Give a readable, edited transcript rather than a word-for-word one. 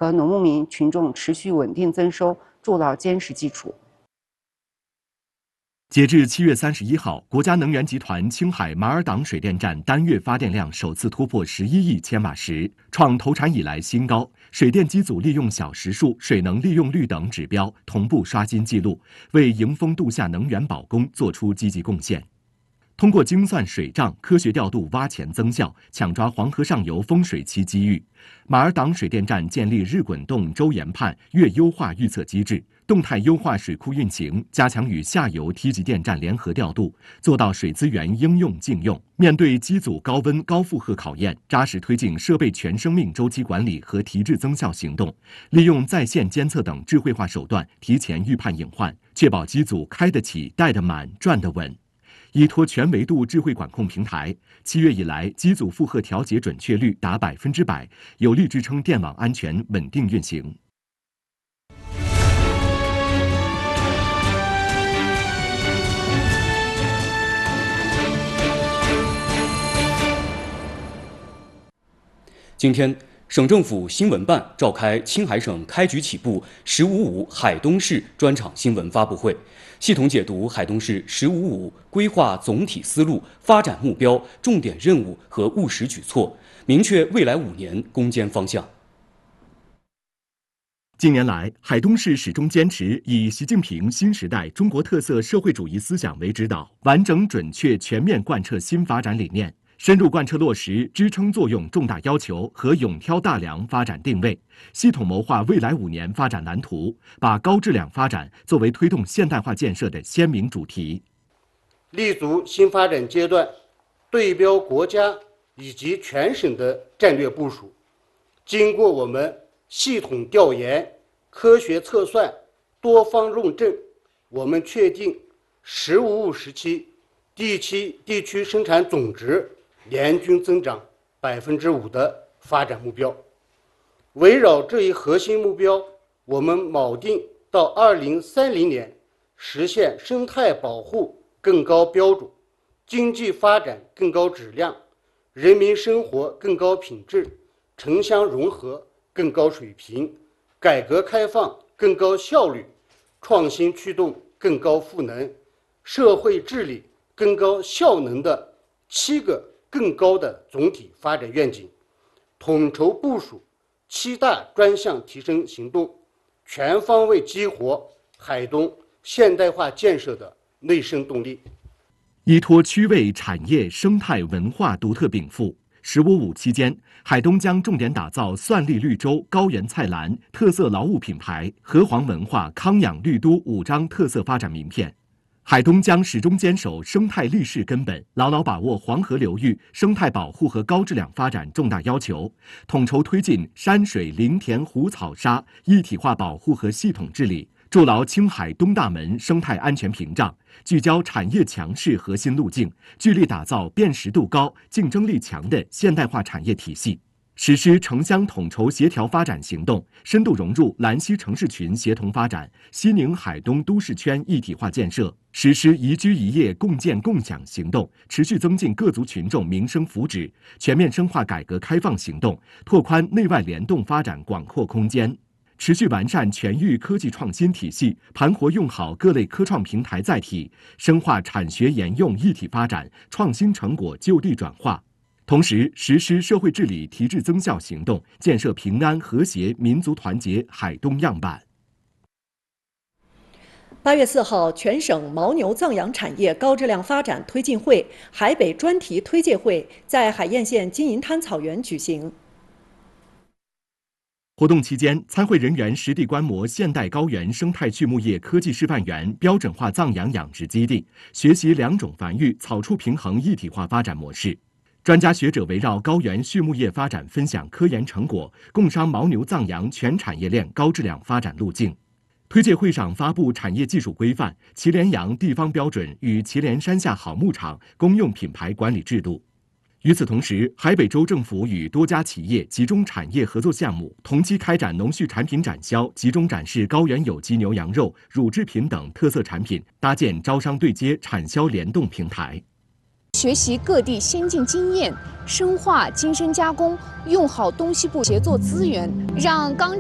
和农牧民群众持续稳定增收筑牢坚实基础。 截至7月31号，国家能源集团青海马尔党水电站单月发电量首次突破11亿千瓦时，创投产以来新高。水电机组利用小时数、水能利用率等指标同步刷新纪录，为迎峰度夏能源保供作出积极贡献。通过精算水账、科学调度挖潜增效，抢抓黄河上游丰水期机遇。马尔党水电站建立日滚动、周研判、月优化预测机制，动态优化水库运行，加强与下游梯级电站联合调度，做到水资源应用尽用。面对机组高温高负荷考验，扎实推进设备全生命周期管理和提质增效行动，利用在线监测等智慧化手段，提前预判隐患，确保机组开得起、带得满、转得稳。依托全维度智慧管控平台，7月以来，机组负荷调节准确率达100%，有力支撑电网安全稳定运行。 今天，省政府新闻办召开青海省开局起步“十五五”海东市专场新闻发布会，系统解读海东市“十五五”规划总体思路、发展目标、重点任务和务实举措，明确未来5年攻坚方向。 近年来，海东市始终坚持以习近平新时代中国特色社会主义思想为指导，完整准确全面贯彻新发展理念，深入贯彻落实支撑作用重大要求和勇挑大梁发展定位，系统谋划未来5年发展蓝图，把高质量发展作为推动现代化建设的鲜明主题。 立足新发展阶段，对标国家以及全省的战略部署，经过我们系统调研、科学测算、多方论证，我们确定“15+5”时期地区生产总值年均增长5%的发展目标。围绕这一核心目标，我们铆定到2030年实现生态保护更高标准，经济发展更高质量，人民生活更高品质，城乡融合更高水平，改革开放更高效率，创新驱动更高赋能，社会治理更高效能的7个更高的总体发展愿景，统筹部署7大专项提升行动，全方位激活海东现代化建设的内生动力。 依托区位、产业、生态、文化独特禀赋，“15+5”期间，海东将重点打造蒜栗绿洲、高原菜篮特色劳务品牌、河黄文化、康养绿都5张特色发展名片。海东将始终坚守生态立市根本，牢牢把握黄河流域生态保护和高质量发展重大要求，统筹推进山水林田湖草沙一体化保护和系统治理，筑牢青海东大门生态安全屏障，聚焦产业强势核心路径，聚力打造辨识度高、竞争力强的现代化产业体系。实施城乡统筹协调发展行动，深度融入兰西城市群协同发展、西宁海东都市圈一体化建设，实施宜居宜业共建共享行动，持续增进各族群众民生福祉，全面深化改革开放行动，拓宽内外联动发展广阔空间。持续完善全域科技创新体系，盘活用好各类科创平台载体，深化产学研用一体发展，创新成果就地转化。同时，实施社会治理提质增效行动，建设平安和谐、民族团结海东样板。 8月4号，全省牦牛藏养产业高质量发展推进会海北专题推介会在海晏县金银滩草原举行。 活动期间，参会人员实地观摩现代高原生态畜牧业科技示范园标准化藏养养殖基地，学习2种繁育、草畜平衡一体化发展模式。专家学者围绕高原畜牧业发展分享科研成果，共商牦牛藏养全产业链高质量发展路径。推介会上发布产业技术规范、祁连羊地方标准与祁连山下好牧场公用品牌管理制度。与此同时，海北州政府与多家企业集中产业合作项目同期开展农畜产品展销，集中展示高原有机牛羊肉、乳制品等特色产品，搭建招商对接、产销联动平台。 学习各地先进经验，深化精深加工，用好东西部协作资源，让钢